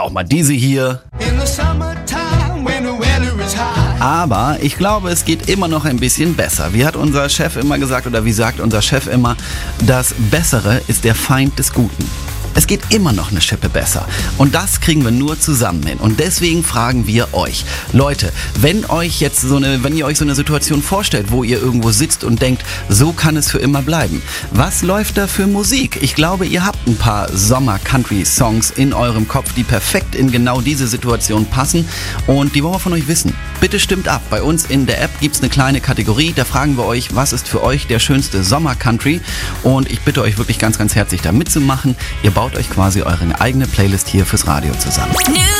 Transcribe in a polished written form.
auch mal diese hier. Aber ich glaube, es geht immer noch ein bisschen besser. Wie hat unser Chef immer gesagt, oder wie sagt unser Chef immer, das Bessere ist der Feind des Guten. Es geht immer noch eine Schippe besser. Und das kriegen wir nur zusammen hin. Und deswegen fragen wir euch, Leute, wenn ihr euch so eine Situation vorstellt, wo ihr irgendwo sitzt und denkt, so kann es für immer bleiben. Was läuft da für Musik? Ich glaube, ihr habt ein paar Sommer-Country-Songs in eurem Kopf, die perfekt in genau diese Situation passen. Und die wollen wir von euch wissen. Bitte stimmt ab. Bei uns in der App gibt es eine kleine Kategorie. Da fragen wir euch, was ist für euch der schönste Sommer-Country? Und ich bitte euch wirklich ganz, ganz herzlich da mitzumachen. Ihr baut euch quasi eure eigene Playlist hier fürs Radio zusammen.